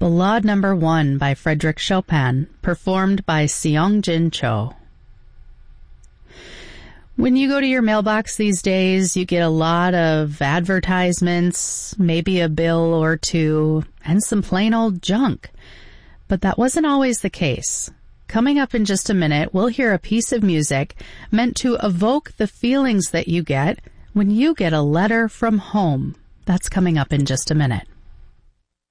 Ballade Number 1 by Frédéric Chopin, performed by Seong-Jin Cho. When you go to your mailbox these days, you get a lot of advertisements, maybe a bill or two, and some plain old junk. But that wasn't always the case. Coming up in just a minute, we'll hear a piece of music meant to evoke the feelings that you get when you get a letter from home. That's coming up in just a minute.